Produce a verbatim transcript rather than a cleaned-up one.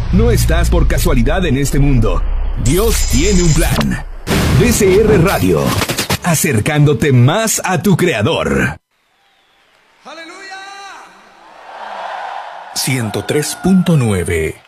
No estás por casualidad en este mundo. Dios tiene un plan. D C R Radio, acercándote más a tu Creador. ¡Aleluya! ciento tres punto nueve